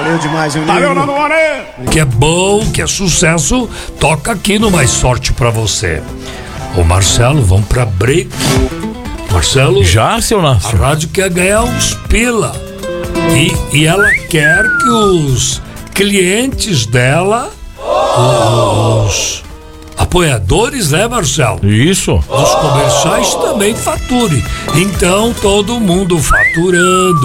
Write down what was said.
Valeu demais, meu Valeu, amigo. Nando Moreira. Que é bom, que é sucesso, toca aqui no Mais Sorte pra você. Ô Marcelo, vamos pra break. Marcelo, Já, seu a Nácio? rádio quer ganhar uns pila. E ela quer que os clientes dela, os apoiadores, né, Marcelo? Isso. Os comerciais também faturem. Então, todo mundo faturando,